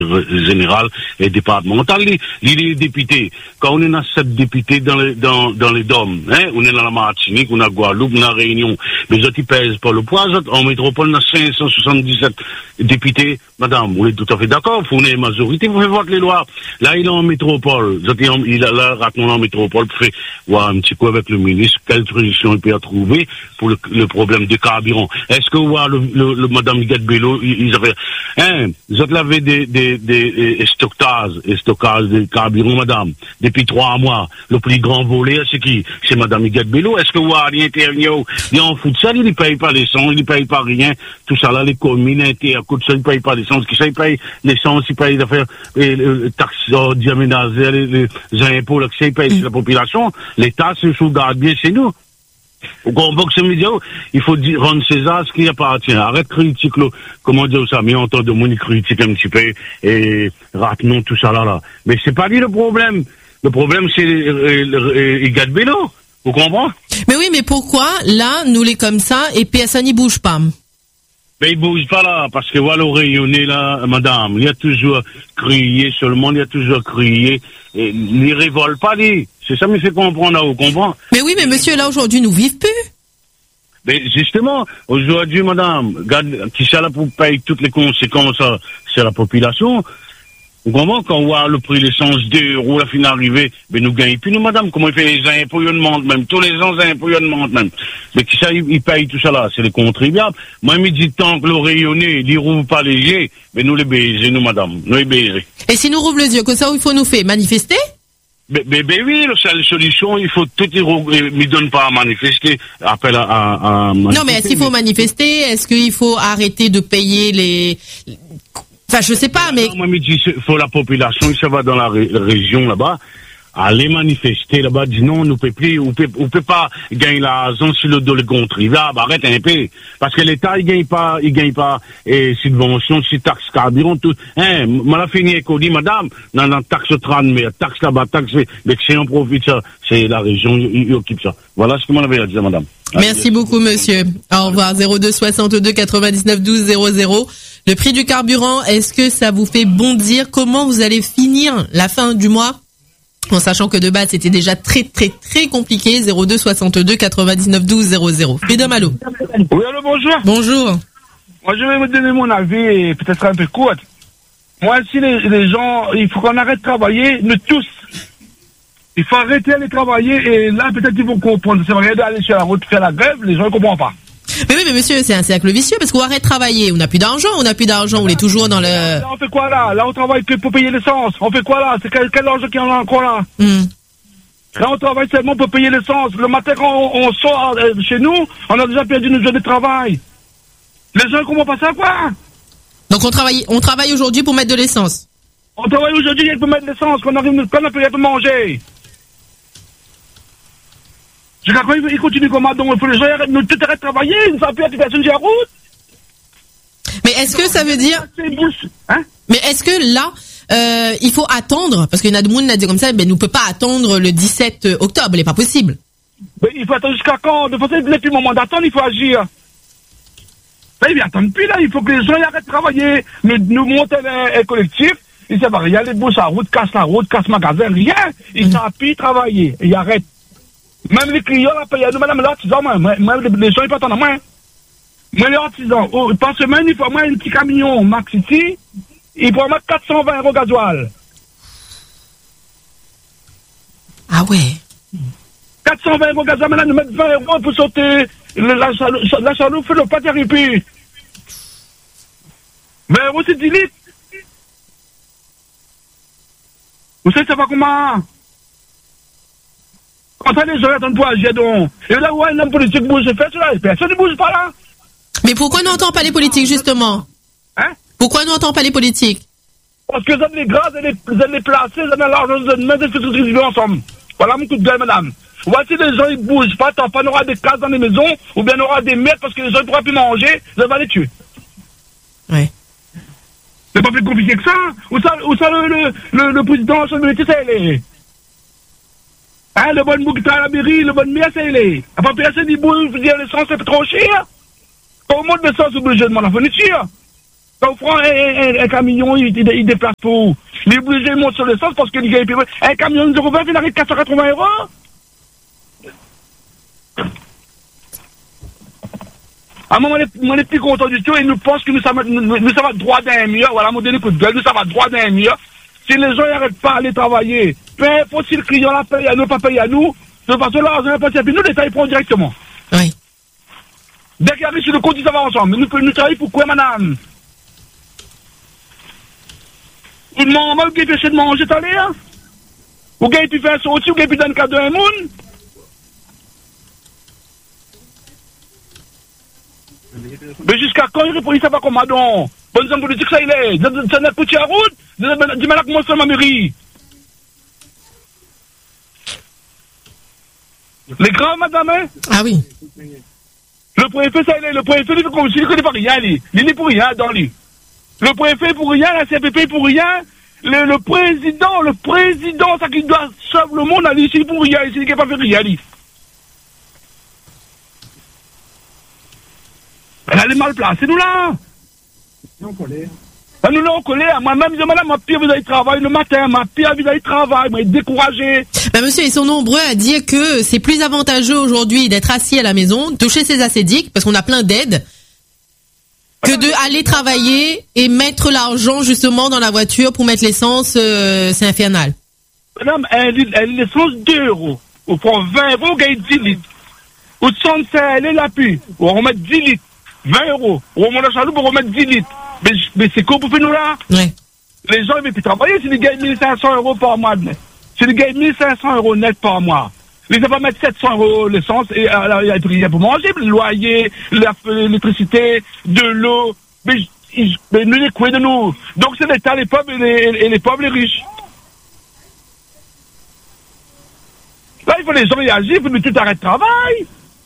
générale et départementale. Les députés, quand on est dans 7 députés dans les DOM, hein, on est dans la Martinique, on a Guadeloupe, on a Réunion, mais autres, ils pèsent pas le poids, en métropole, on a 577 députés. Madame, on est tout à fait d'accord, il faut une majorité, vous faites voter les lois. Là, il est en métropole, il a là, raconte en métropole, pour faire, voir un petit coup avec le ministre, quelle solution il peut trouver pour le problème du carburant. Est-ce que, le madame Guette Bello, ils avaient, hein, vous avez des stockages de carburant, madame, depuis 3 mois. Le plus grand volet, c'est qui? C'est madame Guette Bello. Est-ce que, l'intérieur, il en fout de ça, il ne paye pas l'essence, il ne paye pas rien. Tout ça, là, les communes, à coup de ça, ils ne payent pas l'essence. Qui ça, ils payent l'essence, ils payent d'affaires, les taxes d'aménagement, les impôts, là, ils payent la population. L'État se sauvegarde bien chez nous. Au convoque ce média, il faut rendre César ce qui appartient. Arrête critique, comment dire ça, mais on entend de monde critique un petit peu, et ratenons tout ça là. Mais c'est pas lui le problème. Le problème, c'est Guette Bello. Vous comprenez? Mais oui, mais pourquoi, là, nous les comme ça, et personne n'y bouge pas? Mais il bouge pas là, parce que voilà, au rayonné là, madame, il y a toujours crié sur le monde, il y a toujours crié, et il révolte pas, lui. C'est ça, me fait comprendre, là, vous comprenez? Mais oui, mais monsieur, là, aujourd'hui, nous vivons plus. Mais justement, aujourd'hui, madame, regarde, qui ça là pour payer toutes les conséquences, c'est la population. Vous comprenez? Quand on voit le prix de l'essence 2 €, la fin d'arrivée, ben nous gagnons plus, nous, madame. Comment il fait les impôts, ils demandent même. Tous les ans, les impôts, ils demandent même. Mais qui ça, ils payent tout ça là? C'est les contribuables. Moi, il me dit tant que le rayonné, il rouvre pas les yeux, ben nous les baiser, nous, madame. Nous les baiser. Et si nous rouvre les yeux, que ça, il faut nous faire manifester? Ben oui, la solution, il faut tout ne donne pas à manifester, appel à manifester. Non, mais est-ce qu'il faut manifester? Est-ce qu'il faut arrêter de payer les... Enfin, je sais pas, mais... Moi, je dis, il faut la population, ça va dans la région là-bas, aller manifester là-bas, dire non, on ne peut plus, on peut pas gagner l'argent sur le dos des contribuables, arrête un peu. Parce que l'État, il gagne pas, subventions, si taxe carburant, tout. Hein, moi, la fini, qu'on dit, madame, dans la taxe mais taxe là-bas, taxe, mais que c'est un profit, ça, c'est la région, il occupe ça. Voilà ce que m'en avait à dire, madame. Merci beaucoup, monsieur. Au revoir. 02 62 99 12 00. Le prix du carburant, est-ce que ça vous fait bondir? Comment vous allez finir la fin du mois? En sachant que de base, c'était déjà très, très, très compliqué. 02 62 99 12 00. Freedom, allô? Oui, allô, bonjour. Bonjour. Moi, je vais vous donner mon avis, et peut-être un peu court. Moi, si les gens, il faut qu'on arrête de travailler, nous tous. Il faut arrêter d'aller travailler, et là, peut-être ils vont comprendre. C'est vrai d'aller sur la route faire la grève, les gens ne comprennent pas. Mais oui, mais monsieur, c'est un cercle vicieux, parce qu'on arrête de travailler. On n'a plus d'argent, on est toujours dans le... Là, on fait quoi, là? Là, on travaille que pour payer l'essence. On fait quoi, là? C'est quel argent qu'il y en a encore, là? Là, on travaille seulement pour payer l'essence. Le matin, quand on sort chez nous, on a déjà perdu une journée de travail. Les gens ne comprennent pas ça, quoi? Donc, on travaille aujourd'hui pour mettre de l'essence. On travaille aujourd'hui pour mettre de l'essence, qu'on arrive, qu'on a payé pour manger. Je crois qu'il continue comme ça, donc il faut les gens nous tout arrêter de travailler, nous avons plus l'application de la route. Mais est-ce que ça veut dire... Hein? Mais est-ce que là, il faut attendre, parce qu'il y en a de monde qui a dit comme ça, ben, nous ne peut pas attendre le 17 octobre, il n'est pas possible. Mais il faut attendre jusqu'à quand? De toute façon, depuis le moment d'attendre, il faut agir. Là, il attend plus, là, il faut que les gens arrêtent de travailler, nous monter un collectif, ils savent rien, les bouches à route, cassent la route, cassent le magasin, rien, ils savent plus travailler, ils arrêtent. Même les clients, là, payent, nous, madame, l'artisan, les gens, ils pas attendre à moi. Moi, les artisans, par semaine, il faut moi un petit camion Max City, il faut mettre 420 € gasoil. Ah ouais. 420 € gasoil, maintenant, nous mettons 20 € pour sauter, la chaloupe fait le pas terrible. Mais aussi 10 litres. Vous savez, ça va comment? Quand ça, les gens attendent pour agir, donc. Et là, où un homme politique bouge, fait cela, personne ne bouge pas là. Mais pourquoi nous n'entend pas les politiques, justement? Hein? Pourquoi nous n'entend pas les politiques? Parce que vous avez les grâces, vous avez les placés, vous avez l'argent, vous avez même des choses qui ensemble. Voilà mon coup de gueule, madame. Voici les gens, ils bougent pas, tant pas, on aura des cases dans les maisons, ou bien on aura des miettes parce que les gens ne pourront plus manger, vous allez les tuer. Ouais. C'est pas plus compliqué que ça. Où ça le président, le militaire, c'est les. Hein, le bon bouc qui travaille à la mairie, le bon maire, c'est les. Après, personne dit, bon, vous dire, l'essence, c'est trop cher. Au moins de l'essence, obligé de demander la fourniture. Quand on prend un camion, il déplace pour où? Il est obligé de monter sur l'essence parce que un camion de 0,20, il arrive 480 €. À un moment, on est plus content du tout et nous pensons que nous sommes droit d'un mur. Voilà, mon dernier coup de gueule, nous sommes droit d'un mur. Si les gens n'arrêtent pas à aller travailler, peu importe si le client la paye à nous, pas paye à nous, de toute façon, l'argent n'est pas et puis nous, l'État, il prend directement. Oui. Dès qu'il arrive sur le compte, ça va ensemble. Nous travaillons pour quoi, madame? Vous demandez, vous avez essayer de manger, t'as l'air? Vous avez pu faire sortir, vous avez pu donner cadeau à un monde? Mais jusqu'à quand il répond, il ne sait pas comment, donc? Bonne zone politique, ça il est. Ça n'a pas de route. Du mal à commencer ma mairie. Les grands, madame, hein? Ah oui. Le préfet, ça il est. Le préfet, il fait comme s'il ne connaît pas rien, lui. Il n'est pour rien dans lui. Le préfet pour rien, la CPP pour rien. Le président, ça qui doit sauver le monde, lui, ici pour rien. Ici, il n'a pas fait rien, lui. Elle est mal placée, nous là. Nous l'avons collé. Moi-même, je dis, madame, ma pire, vous allez travailler le matin. Ma pire, vous allez travailler. Moi, découragé. Ben, monsieur, ils sont nombreux à dire que c'est plus avantageux aujourd'hui d'être assis à la maison, toucher ses acédiques, parce qu'on a plein d'aides, que de aller travailler et mettre l'argent, justement, dans la voiture pour mettre l'essence. C'est infernal. Madame, l'essence 2 €. On prend 20 €, on gagne 10 litres. Ou de elle est l'appui. On remet 10 litres. 20 €. On remonte la chaloupe pour remettre 10 litres. Mais c'est quoi pour faire nous là? Ouais. Les gens, ils veulent plus travailler s'ils gagnent 1500 € par mois. S'ils gagnent 1500 € net par mois. Ils ne vont pas mettre 700 € l'essence et il y a rien pour manger, le loyer, l'électricité, de l'eau. Mais nous, les couilles de nous. Donc c'est l'État, les pauvres et les pauvres, les riches. Là, il faut les gens réagir, il faut que tout arrête de travail.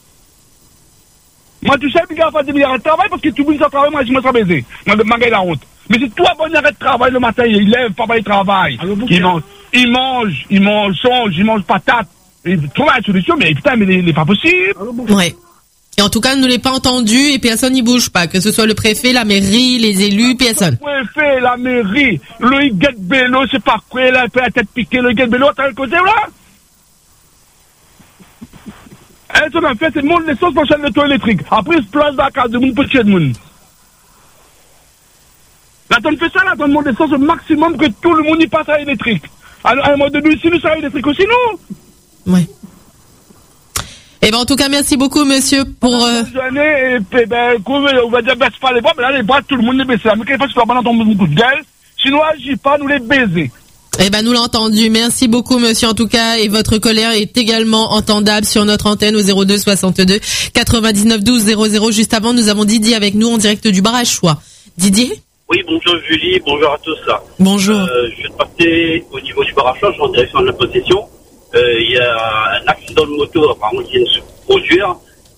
Moi, tu sais, il n'y a pas de arrêt de travail parce que tout le monde s'en travaille, moi, je me serais baisé. Moi, je m'en la honte. Mais si toi, bon, il arrête de travail le matin, il lève, papa, il travaille. Il mange patate. Il trouve une solution, mais putain, mais il n'est pas possible. Ouais. Et en tout cas, nous l'avons pas entendu et personne n'y bouge pas. Que ce soit le préfet, la mairie, les élus, personne. Le préfet, la mairie, le Guet Bello, c'est pas quoi, là, il fait la tête piquée, le Guet Bello, t'as le côté, là? Et ça, en fait, c'est le monde l'essence pour chaîne le toit électrique. Après, il se place dans la case de monde pour tuer de monde. Là, on fait ça, là, on demande l'essence au maximum que tout le monde y passe à l'électrique. À un moment donné, si nous sommes à l'électrique aussi, nous. Ouais. Eh ben, en tout cas, merci beaucoup, monsieur, pour, et puis, on va dire, baisse pas les bras, mais là, les bras, tout le monde les baisse. Mais quelquefois, tu dois pas entendre beaucoup de gueule. Sinon, agis pas, nous les baiser. Eh ben, nous l'avons entendu. Merci beaucoup, monsieur, en tout cas. Et votre colère est également entendable sur notre antenne au 02 62 99 12 00. Juste avant, nous avons Didier avec nous en direct du bar à Choix. Didier? Oui, bonjour Julie, bonjour à tous. Là. Bonjour. Je vais passer au niveau du bar à Choix, je suis en direction de la possession. Il y a un accident de moto, apparemment, qui vient de se produire,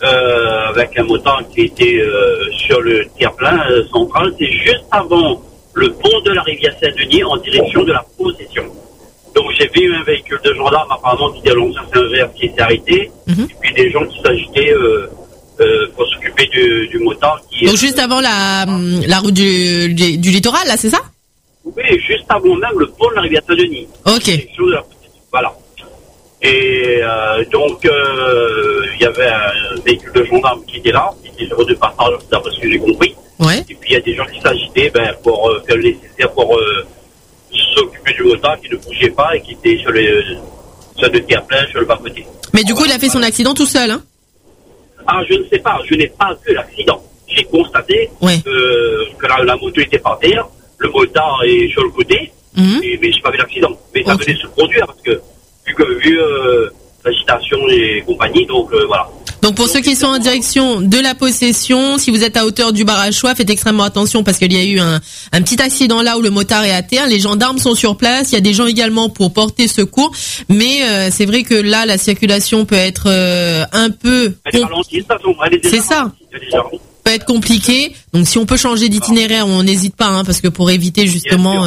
avec un moteur qui était sur le terre-plein central. C'est juste avant le pont de la rivière Saint-Denis en direction de la possession. Donc j'ai vu un véhicule de gendarme apparemment qui était à l'ancien Saint-Vert qui était arrêté, et puis des gens qui s'agitaient pour s'occuper du motard. Donc juste avant la route du littoral, là, c'est ça? Oui, juste avant même le pont de la rivière Saint-Denis. Ok. Voilà. Et donc il y avait un véhicule de gendarme qui était là, qui était sur deux passages, d'après ce que j'ai compris. Ouais. Et puis il y a des gens qui s'agitaient pour faire le nécessaire pour s'occuper du motard qui ne bougeait pas et qui était sur le terre-plein, sur le bas-côté. Mais du coup, il a fait son accident tout seul, hein? Ah, je ne sais pas, je n'ai pas vu l'accident. J'ai constaté que la moto était par terre, le motard est sur le côté, mais je n'ai pas vu l'accident. Mais ça venait se produire parce que vu l'agitation et compagnie, donc voilà. Donc pour ceux qui sont en direction de la possession, si vous êtes à hauteur du bar à Choix, faites extrêmement attention parce qu'il y a eu un petit accident là où le motard est à terre. Les gendarmes sont sur place, il y a des gens également pour porter secours, mais c'est vrai que là la circulation peut être un peu... C'est ça. Peut être compliqué. Donc si on peut changer d'itinéraire, on n'hésite pas, hein, parce que pour éviter justement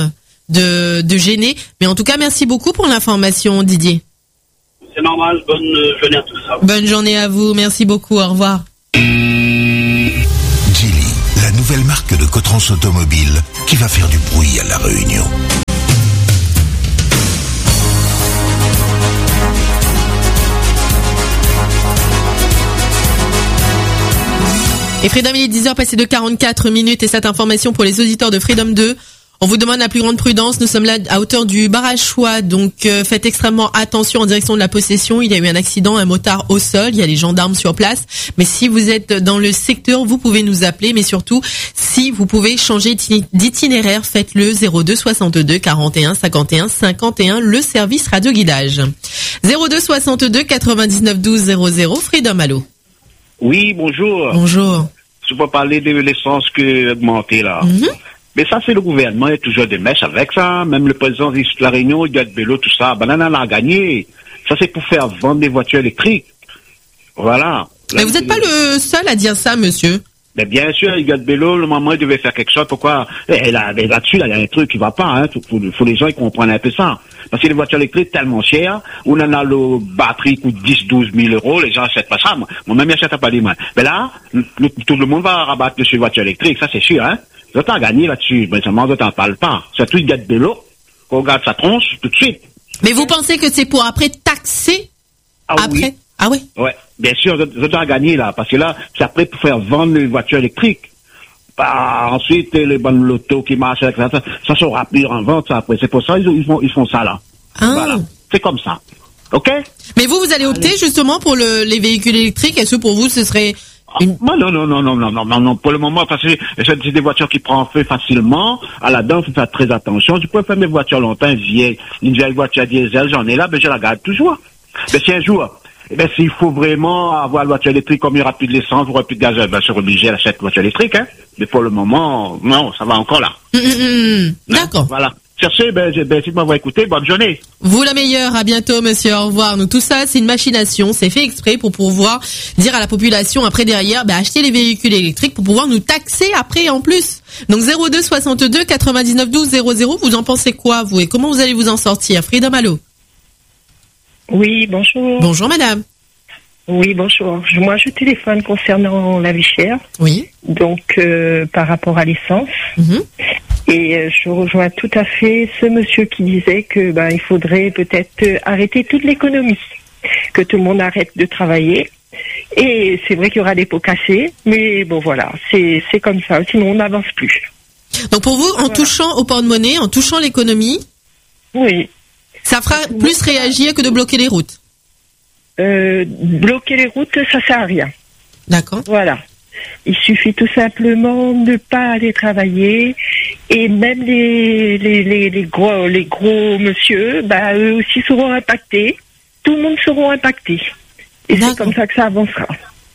de gêner. Mais en tout cas, merci beaucoup pour l'information, Didier. C'est normal, bonne journée à tous. Bonne journée à vous, merci beaucoup, au revoir. Gilly, la nouvelle nouvelle marque de Cotrans Automobile qui va faire du bruit à La Réunion. Et Freedom, il est 10h passé de 44 minutes et cette information pour les auditeurs de Freedom 2. On vous demande la plus grande prudence. Nous sommes là à hauteur du barrage Choix, donc faites extrêmement attention en direction de la possession. Il y a eu un accident, un motard au sol, il y a les gendarmes sur place. Mais si vous êtes dans le secteur, vous pouvez nous appeler. Mais surtout, si vous pouvez changer d'itinéraire, faites-le 02 62 41 51 51, le service radio-guidage. 02 62 99 12 00, Freedom, allô. Oui, bonjour. Bonjour. Je peux parler de l'essence qui a augmenté là. Mais ça, c'est le gouvernement, il y a toujours des mèches avec ça. Même le président de La Réunion, il y a de vélo, tout ça. Banana l'a gagné. Ça, c'est pour faire vendre des voitures électriques. Voilà. Mais vous n'êtes pas le seul à dire ça, monsieur. Mais bien sûr, il y a de vélo, le moment il devait faire quelque chose. Pourquoi? Là-dessus, il y a un truc qui va pas, hein. Faut les gens qui comprennent un peu ça. Parce que les voitures électriques tellement chères, on en a le batterie coûte 10-12 000 euros, les gens achètent pas ça. Moi-même, j'achète pas des mains. Mais là, tout le monde va rabattre sur les voitures électriques, ça c'est sûr, hein. Vous avez gagné là-dessus, mais seulement vous n'en parlez pas. Surtout, il y a de vélo, qu'on regarde sa tronche tout de suite. Mais vous pensez que c'est pour après taxer? Après? Oui. Ah oui? Ouais, bien sûr, vous avez gagné là, parce que là, c'est après pour faire vendre les voitures électriques. Bah, ensuite, les bonnes lotos qui marchent avec ça sera plus en vente, ça après. C'est pour ça ils font ça là. Ah. Voilà. C'est comme ça. OK? Mais vous allez opter justement pour les véhicules électriques. Est-ce que pour vous, ce serait Non. Pour le moment, parce que c'est des voitures qui prennent feu facilement. À la dent, il faut faire très attention. Je peux faire mes voitures longtemps, une vieille voiture diesel, j'en ai là, mais je la garde toujours. Mais si un jour, s'il faut vraiment avoir la voiture électrique, comme il n'y aura plus de l'essence, il n'y aura plus de gaz, je serai obligé d'acheter une voiture électrique, hein. Mais pour le moment, non, ça va encore là. D'accord. Voilà. Sur ce, si vous m'avez écouté, bonne journée. Vous la meilleure, à bientôt monsieur, au revoir. Donc tout ça, c'est une machination, c'est fait exprès pour pouvoir dire à la population après derrière, achetez les véhicules électriques pour pouvoir nous taxer après en plus. Donc 02 62 99 12 00, vous en pensez quoi vous et comment vous allez vous en sortir? Freedom, allô. Oui, bonjour. Bonjour madame. Oui, bonjour. Moi, je téléphone concernant la vie chère. Oui. Donc, par rapport à l'essence. Et je rejoins tout à fait ce monsieur qui disait que il faudrait peut-être arrêter toute l'économie, que tout le monde arrête de travailler. Et c'est vrai qu'il y aura des pots cassés, mais bon voilà, c'est comme ça. Sinon, on n'avance plus. Donc pour vous, en touchant au porte-monnaie, en touchant l'économie, oui, ça fera plus réagir que de bloquer les routes. Bloquer les routes, ça sert à rien. D'accord. Voilà. Il suffit tout simplement de ne pas aller travailler et même les gros monsieur, eux aussi seront impactés. Tout le monde sera impacté. Et c'est comme ça que ça avancera.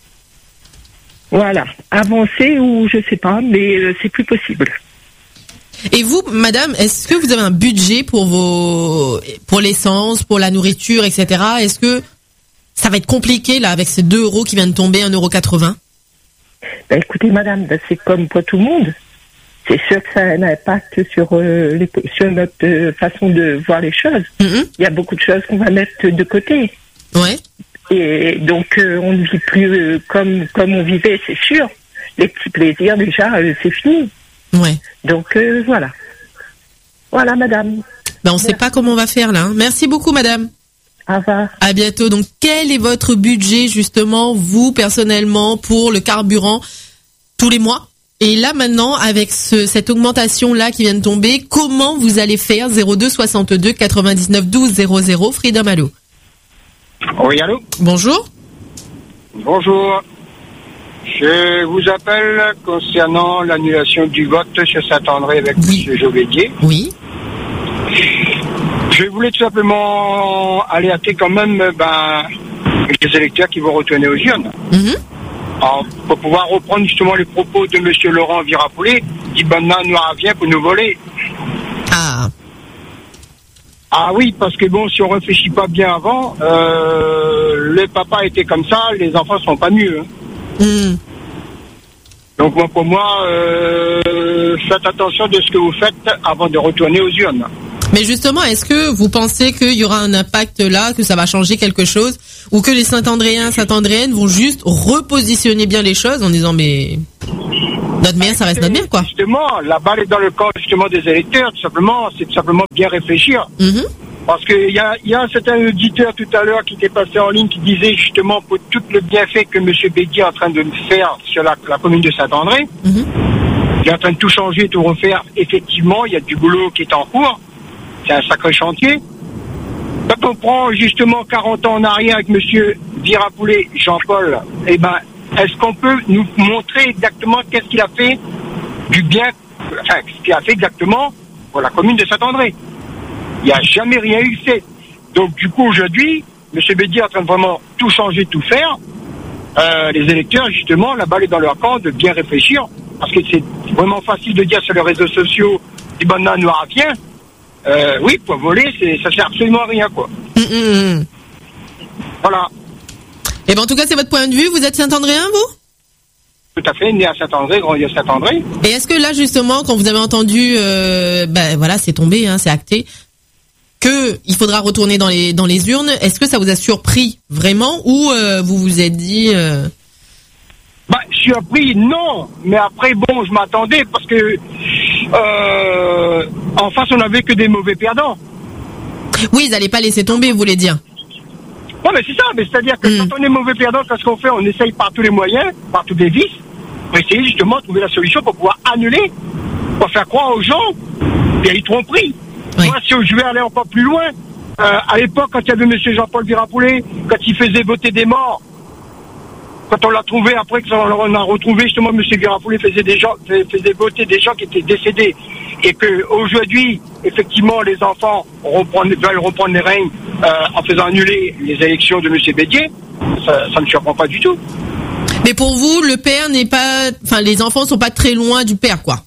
Voilà. Avancer ou je sais pas, mais c'est plus possible. Et vous, madame, est-ce que vous avez un budget pour l'essence, pour la nourriture, etc. Est-ce que ça va être compliqué, là, avec ces 2 euros qui viennent de tomber, 1,80 €? Écoutez, madame, c'est comme pour tout le monde. C'est sûr que ça a un impact sur notre façon de voir les choses. Il y a beaucoup de choses qu'on va mettre de côté. Ouais. Et donc, on ne vit plus comme on vivait, c'est sûr. Les petits plaisirs, déjà, c'est fini. Ouais. Donc, voilà. Voilà, madame. On ne sait pas comment on va faire, là. Merci beaucoup, madame. Au revoir. À bientôt. Donc, quel est votre budget, justement, vous, personnellement, pour le carburant tous les mois? Et là, maintenant, avec cette augmentation-là qui vient de tomber, comment vous allez faire? 02 62 99 12 00, Freedom, allô. Oui, allô? Bonjour. Bonjour. Je vous appelle concernant l'annulation du vote sur Saint-André avec M. Jovédier. Oui. Je voulais tout simplement alerter quand même les électeurs qui vont retourner aux urnes. Alors, pour pouvoir reprendre justement les propos de M. Laurent Virapollet, qui maintenant nous revient pour nous voler. Ah oui, parce que bon, si on réfléchit pas bien avant, le papa était comme ça, les enfants sont pas mieux. Donc pour moi, faites attention de ce que vous faites avant de retourner aux urnes. Mais justement, est-ce que vous pensez qu'il y aura un impact là, que ça va changer quelque chose, ou que les Saint-Andréens, Saint-Andréennes vont juste repositionner bien les choses en disant Notre maire, ça reste notre maire, quoi. Justement, la balle est dans le camp justement des électeurs, tout simplement. C'est tout simplement bien réfléchir. Parce qu'il y a un certain auditeur tout à l'heure qui était passé en ligne qui disait justement pour tout le bienfait que M. Bédier est en train de faire sur la commune de Saint-André. Il est en train de tout changer, tout refaire. Effectivement, il y a du boulot qui est en cours. C'est un sacré chantier. Quand on prend justement 40 ans en arrière avec M. Virapoulet, Jean-Paul, eh ben, est-ce qu'on peut nous montrer exactement qu'est-ce qu'il a fait du bien, enfin, ce qu'il a fait exactement pour la commune de Saint-André? Il n'y a jamais rien eu fait. Donc, du coup, aujourd'hui, M. Bédier est en train de vraiment tout changer, tout faire. Les électeurs, justement, la balle est dans leur camp de bien réfléchir. Parce que c'est vraiment facile de dire sur les réseaux sociaux, du banane noir à bien. Oui, pour voler, ça sert absolument à rien, quoi. Voilà. Et ben, en tout cas, c'est votre point de vue. Vous êtes Saint-Andréen, vous? Tout à fait, né à Saint-André, grandi à Saint-André. Et est-ce que là, justement, quand vous avez entendu, voilà, c'est tombé, hein, c'est acté, que il faudra retourner dans les urnes, est-ce que ça vous a surpris vraiment ou vous vous êtes dit surpris, non. Mais après, bon, je m'attendais parce que en face, on n'avait que des mauvais perdants. Oui, ils n'allaient pas laisser tomber, vous voulez dire. Non, mais c'est ça. Mais c'est-à-dire que quand on est mauvais perdant, qu'est-ce qu'on fait? On essaye par tous les moyens, par tous les vices, pour essayer justement de trouver la solution pour pouvoir annuler, pour faire croire aux gens qu'il y a eu tromperie. Oui. Moi, si je vais aller encore plus loin, à l'époque, quand il y avait M. Jean-Paul Virapoulet, quand il faisait voter des morts, quand on l'a trouvé, après qu'on a retrouvé justement M. Virapoulet faisait voter des gens qui étaient décédés, et que aujourd'hui, effectivement, les enfants veulent reprendre les règnes en faisant annuler les élections de M. Bédier, ça ne me surprend pas du tout. Mais pour vous, le père n'est pas, enfin, les enfants sont pas très loin du père, quoi.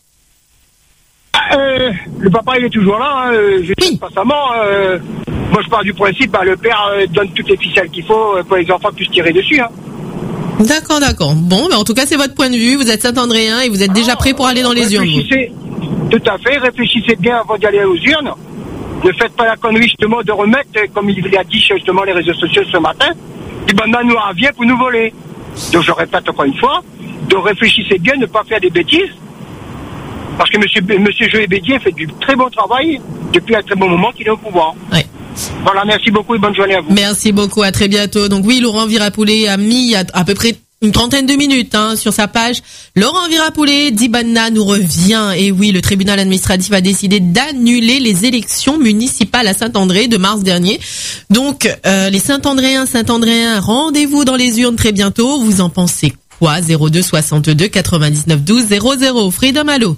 Le papa, il est toujours là, je dis pas sa mort. Moi, je pars du principe, le père donne toutes les ficelles qu'il faut pour les enfants puissent tirer dessus. Hein. D'accord. Bon, mais en tout cas, c'est votre point de vue. Vous êtes Saint-Andréen et vous êtes déjà prêt pour aller dans les urnes. Tout à fait, réfléchissez bien avant d'y aller aux urnes. Ne faites pas la connerie justement de remettre, comme il a dit justement les réseaux sociaux ce matin, du banane noir vient pour nous voler. Donc je répète encore une fois, de réfléchissez bien, ne pas faire des bêtises. Parce que monsieur Joël Bédier fait du très bon travail depuis un très bon moment qu'il est au pouvoir. Oui. Voilà, merci beaucoup et bonne journée à vous. Merci beaucoup, à très bientôt. Donc oui, Laurent Virapoulet a mis il y a à peu près une trentaine de minutes sur sa page. Laurent Virapoulet, Dibana nous revient. Et oui, le tribunal administratif a décidé d'annuler les élections municipales à Saint-André de mars dernier. Donc les Saint-Andréens, rendez-vous dans les urnes très bientôt. Vous en pensez quoi? 02 62 99 12 00. Freedom, allô?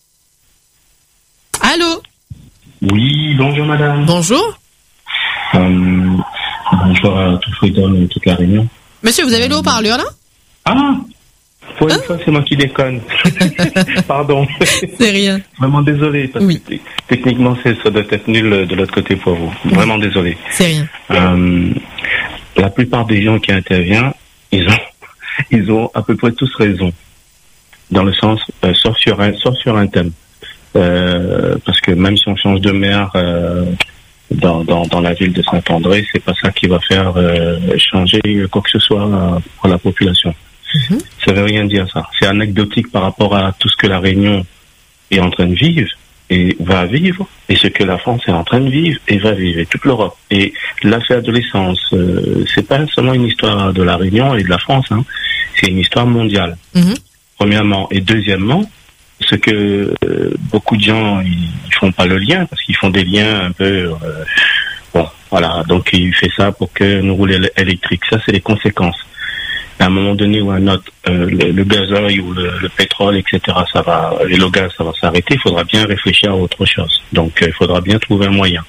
Allô? Oui, bonjour madame. Bonjour. Bonjour à tout Freedom et toute la Réunion. Monsieur, vous avez le haut-parleur là? Ah, pour une fois, c'est moi qui déconne. Pardon. C'est rien. Vraiment désolé, parce que techniquement, ça doit être nul de l'autre côté pour vous. Vraiment désolé. C'est rien. La plupart des gens qui interviennent, ils ont à peu près tous raison. Dans le sens, sauf sur un thème. Parce que même si on change de maire dans la ville de Saint-André, c'est pas ça qui va faire changer quoi que ce soit pour la population. Ça veut rien dire, ça. C'est anecdotique par rapport à tout ce que la Réunion est en train de vivre et va vivre, et ce que la France est en train de vivre et va vivre, et toute l'Europe. Et l'affaire de l'essence, c'est pas seulement une histoire de la Réunion et de la France, c'est une histoire mondiale. Premièrement. Et deuxièmement, ce que beaucoup de gens ils font pas le lien, parce qu'ils font des liens un peu bon, voilà, donc il fait ça pour que nous rouler électrique. Ça, c'est les conséquences. À un moment donné ou à un autre, le gazoil ou le pétrole, etc., et le gaz, ça va s'arrêter. Il faudra bien réfléchir à autre chose. Donc, il faudra bien trouver un moyen.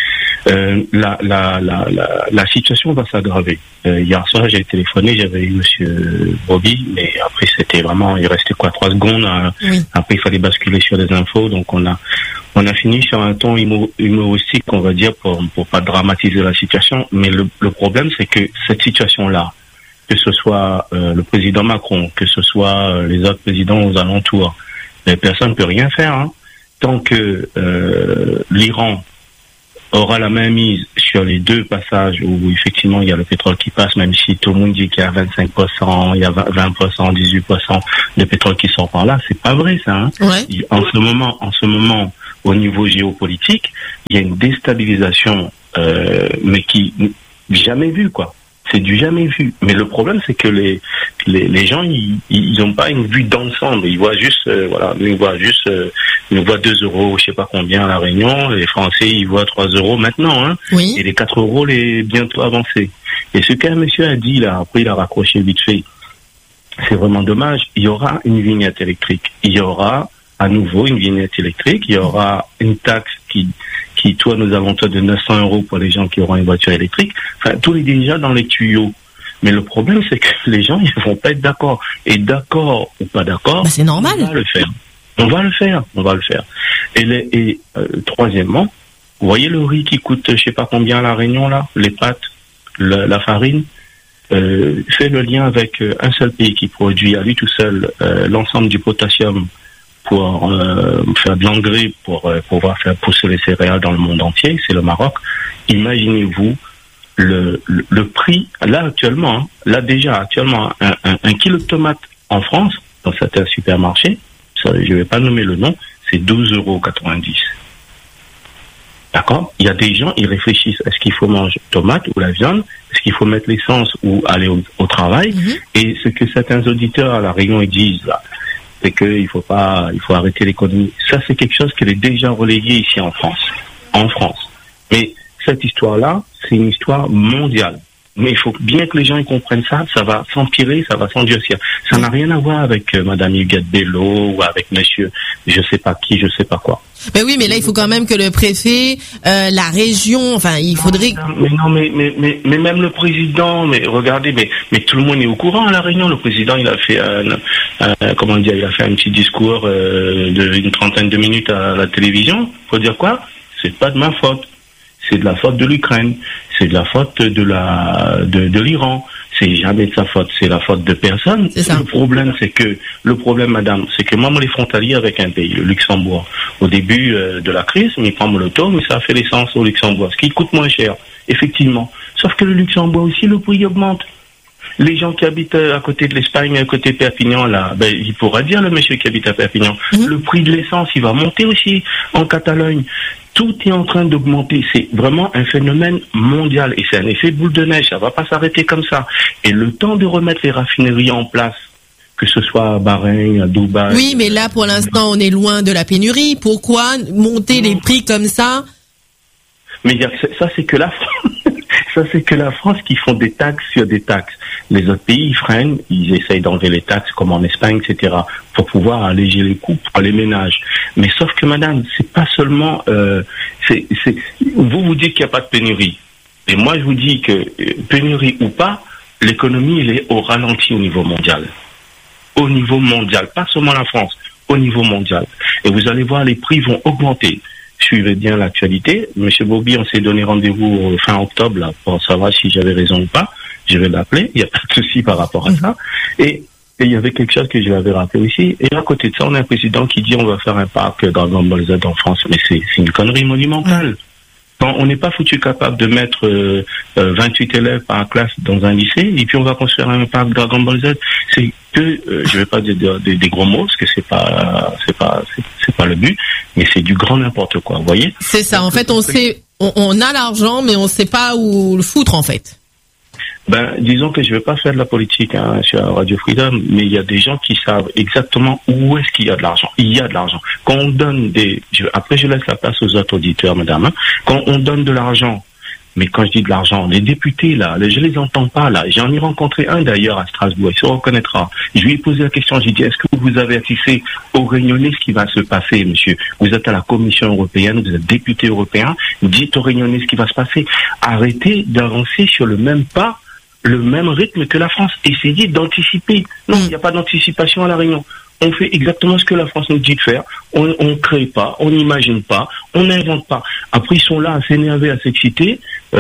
La situation va s'aggraver. Hier soir, j'ai téléphoné, j'avais eu monsieur Bobby, mais après c'était vraiment, il restait 3 secondes. Après, il fallait basculer sur des infos, donc on a fini sur un ton humoristique, on va dire, pour pas dramatiser la situation. Mais le problème, c'est que cette situation-là, que ce soit le président Macron, que ce soit les autres présidents aux alentours, personne ne peut rien faire tant que l'Iran aura la main mise sur les deux passages où effectivement il y a le pétrole qui passe, même si tout le monde dit qu'il y a 25%, il y a 20%, 18% de pétrole qui sort par là, c'est pas vrai ça. Hein. Ouais. En ce moment, au niveau géopolitique, il y a une déstabilisation, mais qui jamais vue quoi. C'est du jamais vu. Mais le problème, c'est que les gens, ils n'ont pas une vue d'ensemble. Ils voient juste, ils voient 2 euros, je sais pas combien à La Réunion. Les Français, ils voient 3 euros maintenant, hein. Oui. Et les 4 euros, bientôt avancés. Et ce qu'un monsieur a dit, là, après, il a raccroché vite fait. C'est vraiment dommage. Il y aura une vignette électrique. Il y aura, à nouveau, une vignette électrique. Il y aura une taxe qui tourne aux alentours de 900 euros pour les gens qui auront une voiture électrique. Enfin, tout est déjà dans les tuyaux. Mais le problème, c'est que les gens, ils vont pas être d'accord. Et d'accord ou pas d'accord, c'est normal. On va le faire. Et troisièmement, vous voyez le riz qui coûte, je sais pas combien à La Réunion, là, les pâtes, la farine, fait le lien avec un seul pays qui produit à lui tout seul l'ensemble du potassium pour faire de l'engrais pour pouvoir faire pousser les céréales dans le monde entier, c'est le Maroc. Imaginez-vous le prix, là actuellement, un kilo de tomates en France, dans certains supermarchés, je ne vais pas nommer le nom, c'est 12,90 €. D'accord? Il y a des gens, ils réfléchissent, est-ce qu'il faut manger tomate ou la viande? Est-ce qu'il faut mettre l'essence ou aller au travail? Et ce que certains auditeurs à La Réunion ils disent là, c'est qu'il faut arrêter l'économie. Ça, c'est quelque chose qui est déjà relayé ici en France. Mais cette histoire-là, c'est une histoire mondiale. Mais il faut bien que les gens ils comprennent ça. Ça va s'empirer, ça va s'endurcir. Ça n'a rien à voir avec Madame Huguette Bello ou avec Monsieur, je sais pas qui, je sais pas quoi. Mais oui, mais là, il faut quand même que le préfet, la région, enfin, il faudrait. Mais même le président, mais regardez, mais tout le monde est au courant à La Réunion. Le président, il a fait il a fait un petit discours d'une trentaine de minutes à la télévision. Faut dire quoi? C'est pas de ma faute. C'est de la faute de l'Ukraine. C'est de la faute de l'Iran. C'est jamais de sa faute. C'est la faute de personne. Le problème, madame, c'est que moi, on est frontalier avec un pays, le Luxembourg. Au début de la crise, on prend l'auto, mais ça a fait l'essence au Luxembourg, ce qui coûte moins cher, effectivement. Sauf que le Luxembourg aussi, le prix augmente. Les gens qui habitent à côté de l'Espagne, à côté de Perpignan, là, il pourra dire, le monsieur qui habite à Perpignan, le prix de l'essence, il va monter aussi en Catalogne. Tout est en train d'augmenter. C'est vraiment un phénomène mondial. Et c'est un effet boule de neige. Ça va pas s'arrêter comme ça. Et le temps de remettre les raffineries en place, que ce soit à Bahreïn, à Dubaï... Oui, mais là, pour l'instant, on est loin de la pénurie. Pourquoi monter les prix comme ça? Mais ça, c'est que la France. Ça, c'est que la France qui font des taxes sur des taxes. Les autres pays, ils freinent, ils essayent d'enlever les taxes, comme en Espagne, etc., pour pouvoir alléger les coûts pour les ménages. Mais sauf que, madame, c'est pas seulement... Vous dites qu'il n'y a pas de pénurie. Et moi, je vous dis que, pénurie ou pas, l'économie, elle est au ralenti au niveau mondial. Au niveau mondial, pas seulement la France, au niveau mondial. Et vous allez voir, les prix vont augmenter. Suivez bien l'actualité. Monsieur Bobby, on s'est donné rendez-vous fin octobre là, pour savoir si j'avais raison ou pas. Je vais l'appeler. Il n'y a pas de souci par rapport à ça. Et il y avait quelque chose que je l'avais rappelé aussi. Et à côté de ça, on a un président qui dit on va faire un parc Dragon Ball Z en France. Mais c'est une connerie monumentale. Quand on n'est pas foutu capable de mettre 28 élèves par classe dans un lycée, et puis on va construire un parc Dragon Ball Z, c'est que je vais pas dire des gros mots parce que c'est pas le but, mais c'est du grand n'importe quoi, vous voyez. C'est ça. En fait, on a l'argent, mais on sait pas où le foutre en fait. Disons que je vais pas faire de la politique sur Radio Freedom, mais il y a des gens qui savent exactement où est-ce qu'il y a de l'argent. Il y a de l'argent. Quand on donne après je laisse la place aux autres auditeurs, madame. Quand on donne de l'argent, mais quand je dis de l'argent, les députés là, je les entends pas là. J'en ai rencontré un d'ailleurs à Strasbourg, il se reconnaîtra. Je lui ai posé la question, j'ai dit est-ce que vous avez assisté aux Réunionnais ce qui va se passer, monsieur? Vous êtes à la Commission européenne, vous êtes député européen, dites aux Réunionnais ce qui va se passer. Arrêtez d'avancer sur le même pas, le même rythme que la France. Essayez d'anticiper. Non, il n'y a pas d'anticipation à La Réunion. On fait exactement ce que la France nous dit de faire. On ne crée pas, on n'imagine pas, on n'invente pas. Après, ils sont là à s'énerver, à s'exciter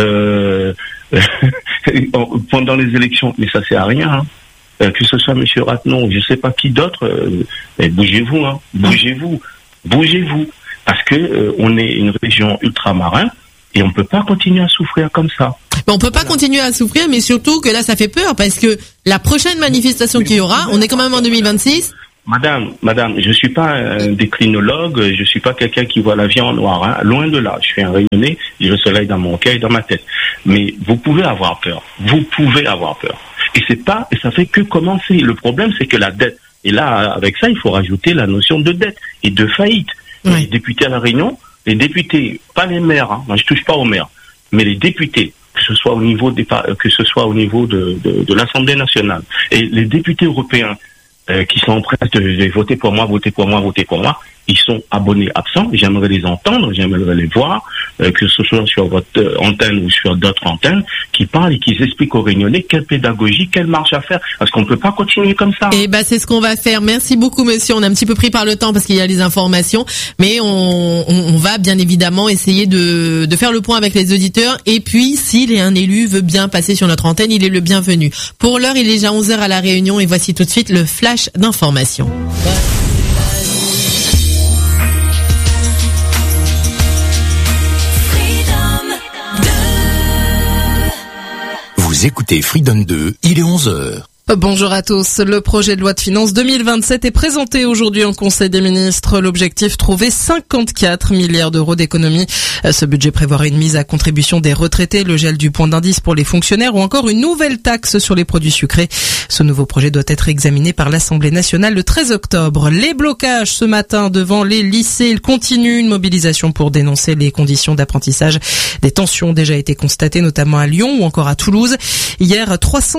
pendant les élections. Mais ça sert à rien. Que ce soit M. Ratnon, je ne sais pas qui d'autre, bougez-vous, bougez-vous. Parce que on est une région ultramarin. Et on peut pas continuer à souffrir comme ça. On peut pas continuer à souffrir, mais surtout que là, ça fait peur parce que la prochaine manifestation qu'il y aura, on est quand même en 2026. Madame, je suis pas un décrinologue, je suis pas quelqu'un qui voit la vie en noir, hein. Loin de là. Je suis un rayonné, j'ai le soleil dans mon cœur et dans ma tête. Mais vous pouvez avoir peur. Et ça fait que commencer. Le problème, c'est que la dette. Et là, avec ça, il faut rajouter la notion de dette et de faillite. Oui. Les députés à La Réunion, pas les maires, hein. Moi, je touche pas aux maires, mais les députés, que ce soit au niveau de l'Assemblée nationale et les députés européens, qui sont prêts de voter pour moi, ils sont abonnés absents. J'aimerais les entendre, j'aimerais les voir, que ce soit sur votre antenne ou sur d'autres antennes, qui parlent et qui expliquent aux Réunionnais quelle pédagogie, quelle marche à faire. Parce qu'on ne peut pas continuer comme ça. Et c'est ce qu'on va faire. Merci beaucoup, monsieur. On a un petit peu pris par le temps parce qu'il y a les informations, mais on va bien évidemment essayer de faire le point avec les auditeurs. Et puis, si un élu veut bien passer sur notre antenne, il est le bienvenu. Pour l'heure, il est déjà 11h à La Réunion et voici tout de suite le flash d'information. Vous écoutez Freedom 2, il est 11h. Bonjour à tous. Le projet de loi de finances 2027 est présenté aujourd'hui en Conseil des ministres. L'objectif, trouver 54 milliards d'euros d'économies. Ce budget prévoira une mise à contribution des retraités, le gel du point d'indice pour les fonctionnaires ou encore une nouvelle taxe sur les produits sucrés. Ce nouveau projet doit être examiné par l'Assemblée nationale le 13 octobre. Les blocages ce matin devant les lycées. Il continue une mobilisation pour dénoncer les conditions d'apprentissage. Des tensions ont déjà été constatées, notamment à Lyon ou encore à Toulouse. Hier,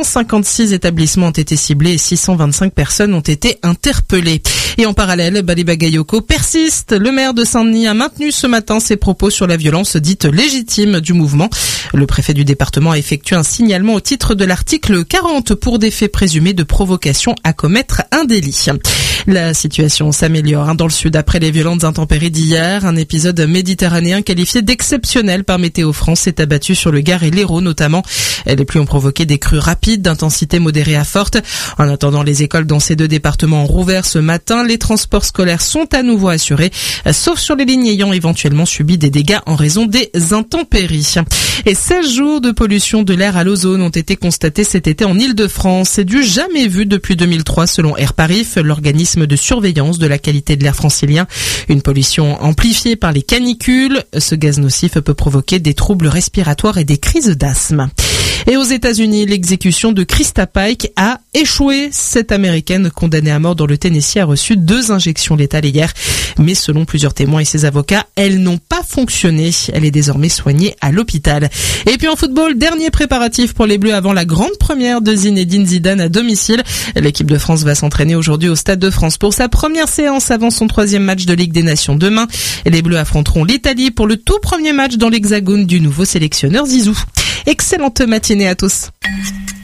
356 établissements ont été ciblés et 625 personnes ont été interpellées. Et en parallèle, les bagayoko persistent. Le maire de Saint-Denis a maintenu ce matin ses propos sur la violence dite légitime du mouvement. Le préfet du département a effectué un signalement au titre de l'article 40 pour des faits présumés de provocation à commettre un délit. La situation s'améliore dans le sud après les violentes intempéries d'hier. Un épisode méditerranéen qualifié d'exceptionnel par Météo France s'est abattu sur le Gard et l'Hérault notamment. Les pluies ont provoqué des crues rapides d'intensité modérée à forte. En attendant, les écoles dans ces deux départements ont rouvert ce matin. Les transports scolaires sont à nouveau assurés, sauf sur les lignes ayant éventuellement subi des dégâts en raison des intempéries. Et 16 jours de pollution de l'air à l'ozone ont été constatés cet été en Île-de-France. C'est du jamais vu depuis 2003 selon Air Paris, l'organisme de surveillance de la qualité de l'air francilien. Une pollution amplifiée par les canicules. Ce gaz nocif peut provoquer des troubles respiratoires et des crises d'asthme. Et aux États-Unis, l'exécution de Krista Pike a échoué. Cette Américaine condamnée à mort dans le Tennessee a reçu 2 injections létales hier. Mais selon plusieurs témoins et ses avocats, elles n'ont pas fonctionné. Elle est désormais soignée à l'hôpital. Et puis en football, dernier préparatif pour les Bleus avant la grande première de Zinedine Zidane à domicile. L'équipe de France va s'entraîner aujourd'hui au Stade de France pour sa première séance avant son 3e match de Ligue des Nations demain. Les Bleus affronteront l'Italie pour le tout premier match dans l'hexagone du nouveau sélectionneur Zizou. Excellente matinée à tous.